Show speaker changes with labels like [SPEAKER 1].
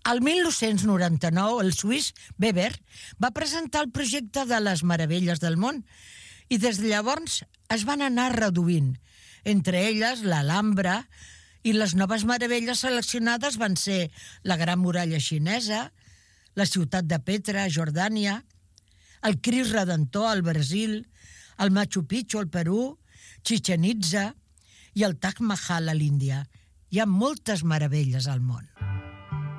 [SPEAKER 1] El 1999, el suís Weber va presentar el projecte de les meravelles del món i des de llavors es van anar reduint. Entre elles, l'Alhambra i les noves meravelles seleccionades van ser la Gran Muralla Xinesa, la ciutat de Petra, a Jordània, el Crist Redentor, al Brasil, el Machu Picchu, al Perú, Chichén Itzá i el Taj Mahal, a l'Índia. Hi ha moltes meravelles al món.